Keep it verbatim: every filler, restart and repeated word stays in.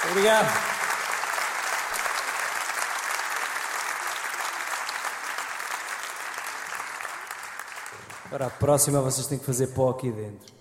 Obrigado. Para a próxima vocês têm que fazer pó aqui dentro.